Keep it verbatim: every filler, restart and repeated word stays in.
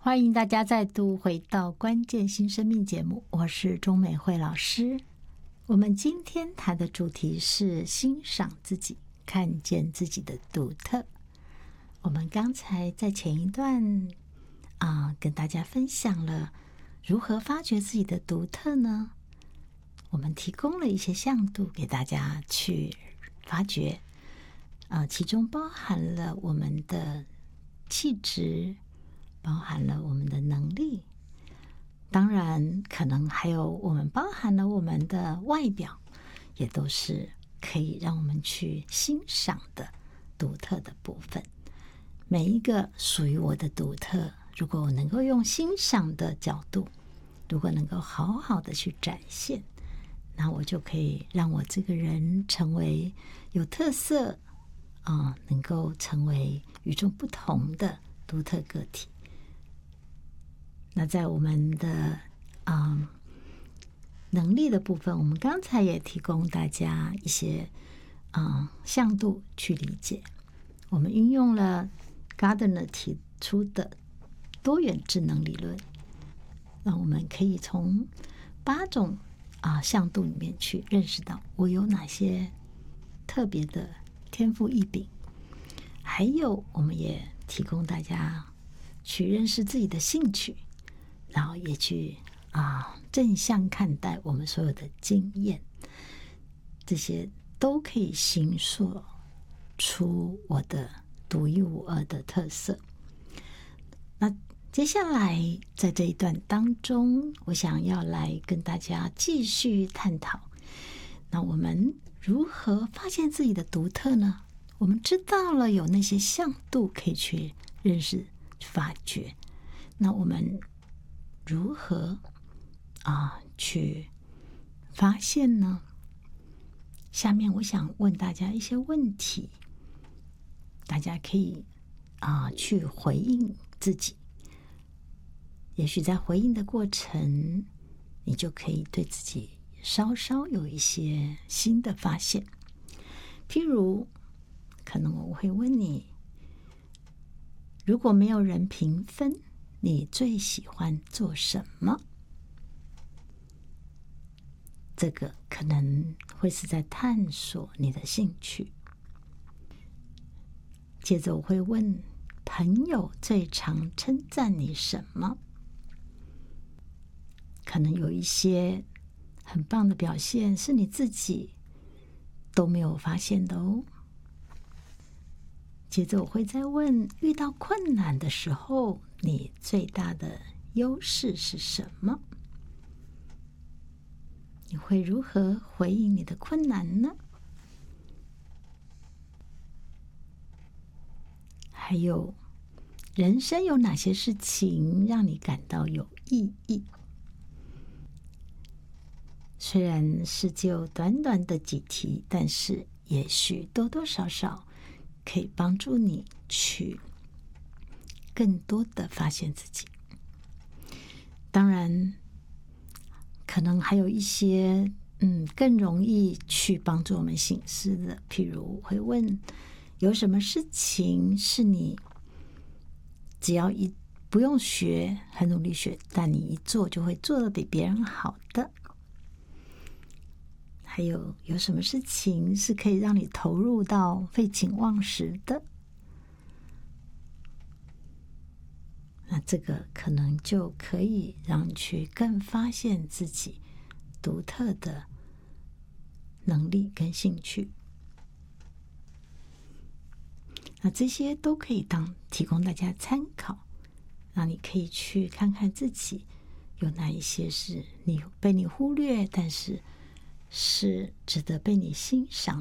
欢迎大家再度回到关键新生命节目，我是钟美惠老师。我们今天谈的主题是欣赏自己，看见自己的独特。我们刚才在前一段啊、呃，跟大家分享了如何发掘自己的独特呢？我们提供了一些向度给大家去发掘，啊、呃，其中包含了我们的气质，包含了我们的能力，当然可能还有我们包含了我们的外表，也都是可以让我们去欣赏的独特的部分。每一个属于我的独特，如果我能够用欣赏的角度，如果能够好好的去展现，那我就可以让我这个人成为有特色啊、呃，能够成为与众不同的独特个体。那在我们的啊、呃、能力的部分，我们刚才也提供大家一些啊、呃、向度去理解。我们运用了 Gardner 提出的多元智能理论，那我们可以从八种啊向度里面去认识到我有哪些特别的天赋异禀，还有我们也提供大家去认识自己的兴趣，然后也去啊正向看待我们所有的经验，这些都可以形塑出我的独一无二的特色。那接下来在这一段当中，我想要来跟大家继续探讨，那我们如何发现自己的独特呢？我们知道了有那些向度可以去认识发掘，那我们如何啊去发现呢？下面我想问大家一些问题，大家可以啊去回应自己。也许在回应的过程，你就可以对自己稍稍有一些新的发现。譬如，可能我会问你，如果没有人评分，你最喜欢做什么？这个可能会是在探索你的兴趣。接着我会问，朋友最常称赞你什么？可能有一些很棒的表现是你自己都没有发现的哦。接着我会再问，遇到困难的时候，你最大的优势是什么？你会如何回应你的困难呢？还有，人生有哪些事情让你感到有意义？虽然是只有短短的几题，但是也许多多少少可以帮助你去更多的发现自己。当然，可能还有一些嗯更容易去帮助我们省思的，譬如我会问，有什么事情是你只要一不用学，很努力学，但你一做就会做得比别人好的？还有有什么事情是可以让你投入到废寝忘食的？那这个可能就可以让你去更发现自己独特的能力跟兴趣。那这些都可以当提供大家参考，让你可以去看看自己有哪一些是你被你忽略，但是是值得被你欣赏